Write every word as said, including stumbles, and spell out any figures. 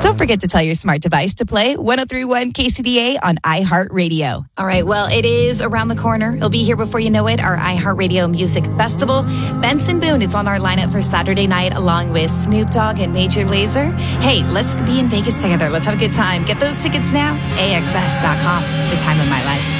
Don't forget to tell your smart device to play one oh three point one K C D A on iHeartRadio. All right, well, it is around the corner. It'll be here before you know it, our iHeartRadio Music Festival. Benson Boone is on our lineup for Saturday night along with Snoop Dogg and Major Lazer. Hey, let's be in Vegas together. Let's have a good time. Get those tickets now, A X S dot com. The time of my life.